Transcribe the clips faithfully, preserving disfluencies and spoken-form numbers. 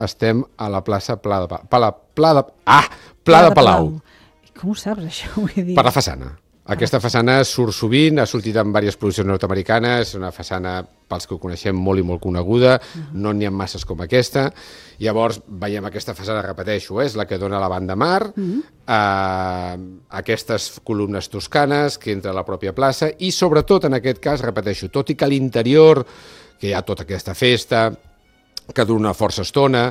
estem a la plaça Pla de Palau. Pla, Pla de, ah, Pla de Palau. Com ho saps, això? Vull dir... Per la façana. Aquesta façana surt sovint, ha sortit en diverses produccions nord-americanes, és una façana, pels que ho coneixem, molt i molt coneguda, no n'hi ha masses com aquesta. Llavors, veiem aquesta façana, repeteixo, és la que dona a la banda mar, aquestes columnes toscanes que entra a la pròpia plaça, i sobretot, en aquest cas, repeteixo, tot i que a l'interior, que hi ha tota aquesta festa, que dura una força estona,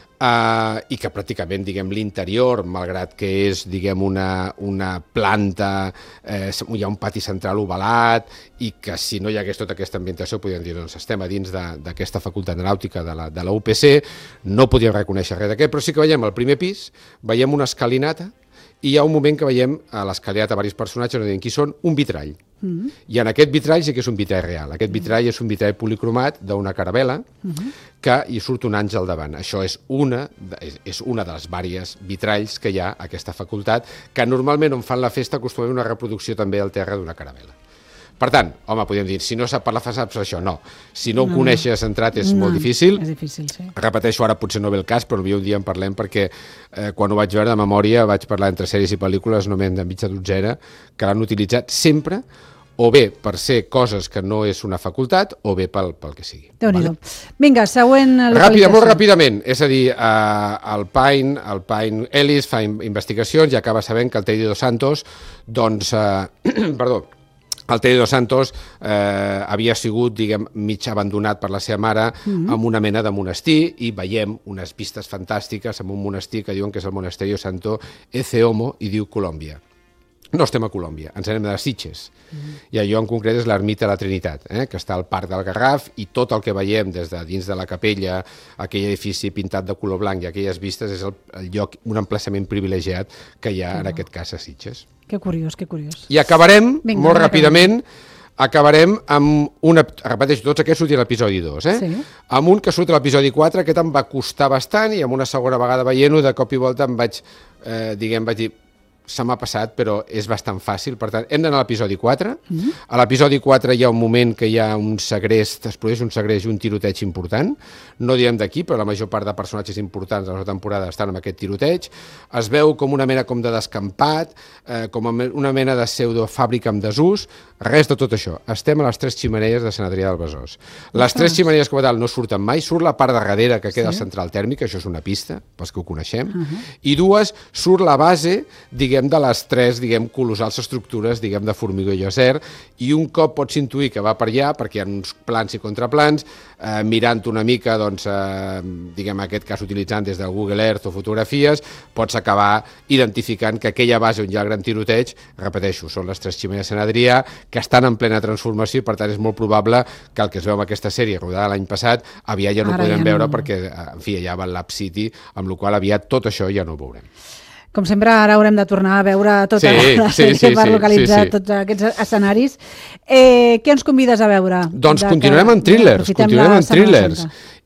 Uh, i que pràcticament, diguem, l'interior, malgrat que és, diguem, una, una planta, eh, hi ha un pati central ovalat, i que si no hi hagués tota aquesta ambientació, podríem dir, doncs estem a dins d'aquesta facultat nàutica de la, de la U P C, no podíem reconèixer res d'aquest, però sí que veiem al primer pis, veiem una escalinata, i hi ha un moment que veiem a l'escalinata diversos personatges, no diem qui són, un vitrall. Mm-hmm. I en aquest vitrall sí que és un vitrall real. Aquest vitrall és un vitrall policromat d'una caravela mm-hmm. que hi surt un àngel davant. Això és una, és, és una de les vàries vitralls que hi ha a aquesta facultat, que normalment on fan la festa acostumem una reproducció també al terra d'una caravela. Per tant, home, podríem dir, si no sap parlar saps això, no. Si no ho no, coneixes entrat és no, molt difícil. És difícil, sí. Repeteixo, ara potser no ve el cas, però un dia en parlem perquè eh, quan ho vaig veure de memòria vaig parlar entre sèries i pel·lícules, no m'hem de mitja dotzena, que l'han utilitzat sempre o bé per ser coses que no és una facultat o bé pel, pel que sigui. Déu-n'hi-do. Vale? Vinga, següent localització. Ràpida, molt ràpidament. És a dir, eh, el Pine, el Pine Ellis fa investigacions i acaba sabent que el Teddy dos Santos, doncs, eh, perdó, el Teddy dos Santos eh, havia sigut, diguem, mig abandonat per la seva mare mm-hmm. amb una mena de monestir i veiem unes vistes fantàstiques amb un monestir que diuen que és el Monasterio Santo Eceomo i diu Colòmbia. No estem a Colòmbia, ens anem de Sitges. Mm. I allò en concret és l'ermita de la Trinitat, eh, que està al Parc del Garraf, i tot el que veiem des de dins de la capella, aquell edifici pintat de color blanc i aquelles vistes, és el, el lloc, un emplaçament privilegiat que hi ha, oh. en aquest cas, a Sitges. Que curiós, que curiós. I acabarem, Vinga, molt ràpidament, acabarem amb una... Repeteixo, tots aquests sortien a l'episodi dos, eh? Sí. Amb un que surt a l'episodi quatre, aquest em va costar bastant, i amb una segona vegada veient-ho, de cop i volta em vaig, eh, diguem, vaig dir... se m'ha passat, però és bastant fàcil. Per tant, hem d'anar a l'episodi quatre. Mm-hmm. A l'episodi quatre hi ha un moment que hi ha un segrest, es produeix un segrest i un tiroteig important. No diem d'aquí, però la major part de personatges importants de la temporada estan amb aquest tiroteig. Es veu com una mena com de descampat, eh, com una mena de pseudofàbrica amb desús. Res de tot això. Estem a les tres ximeneies de Sant Adrià del Besòs. Les tres ximeneies com a tal no surten mai, surt la part de darrere que queda sí. al central tèrmic, això és una pista, pels que ho coneixem, uh-huh. i dues, surt la base, diguem, de les tres, diguem, colossals estructures, diguem, de formigó i acer, i un cop pots intuir que va per allà, perquè hi ha uns plans i contraplans, eh, mirant una mica, doncs, eh, diguem, en aquest cas utilitzant des del Google Earth o fotografies, pots acabar identificant que aquella base on hi ha el gran tiroteig, repeteixo, són les tres ximeneies de Sant Adrià, que estan en plena transformació, i per tant és molt probable que el que es veu en aquesta sèrie rodada l'any passat, aviat ja no ho podem ja veure no... perquè, en fi, allà va el Lab City, amb la qual cosa aviat tot això ja no ho veurem. Com sempre, ara haurem de tornar a veure tota sí, la sèrie sí, sí, per localitzar sí, sí. tots aquests escenaris. Eh, què ens convides a veure? Doncs continuem amb thrillers, continuem amb thrillers.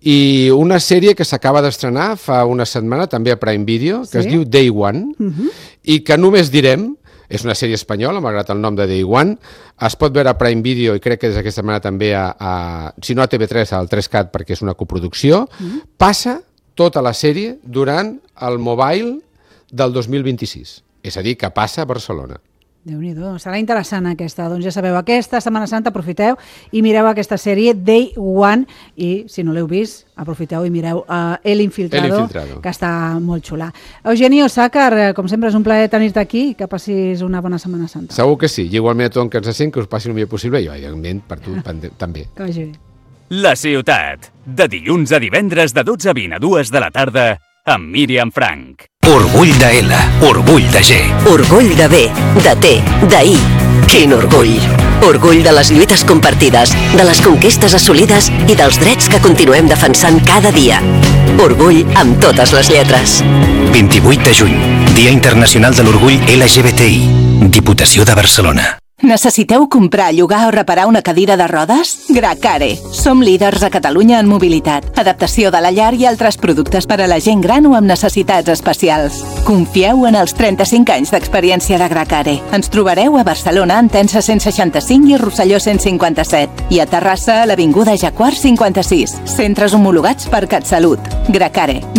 I una sèrie que s'acaba d'estrenar fa una setmana, també a Prime Video, que sí? es diu Day One, uh-huh. i que només direm, és una sèrie espanyola, malgrat el nom de Day One, es pot veure a Prime Video i crec que des d'aquesta setmana també a, a si no a T V tres, al tres cat, perquè és una coproducció, uh-huh. passa tota la sèrie durant el Mobile del dos mil vint-i-sis, és a dir, que passa a Barcelona. Déu-n'hi-do, serà interessant aquesta. Doncs ja sabeu, aquesta Setmana Santa aprofiteu i mireu aquesta sèrie Day One i, si no l'heu vist, aprofiteu i mireu uh, El Infiltrado, El Infiltrado, que està molt xula. Eugenio Sàcar, com sempre és un plaer tenir-te aquí, que passis una bona Setmana Santa. Segur que sí, i igualment a tothom que ens sent, que us passi el millor possible, i evidentment per tu també. Que vagi bé. La Ciutat, de dilluns a divendres de dotze a vint a dues de la tarda, amb Míriam Frank. Orgull de L, orgull de G. Orgull de B, de T, de I. Quin orgull! Orgull de les lluites compartides, de les conquestes assolides i dels drets que continuem defensant cada dia. Orgull amb totes les lletres. vint-i-vuit de juny, Dia Internacional de l'Orgull L G B T I. Diputació de Barcelona. Necessiteu comprar, llogar o reparar una cadira de rodes? Gracare. Som líders a Catalunya en mobilitat, adaptació de la llar i altres productes per a la gent gran o amb necessitats especials. Confieu en els trenta-cinc anys d'experiència de Gracare. Ens trobareu a Barcelona, Entença cent seixanta-cinc i Rosselló cent cinquanta-set. I a Terrassa, a l'Avinguda Jacquard cinquanta-sis. Centres homologats per CatSalut. Gracare.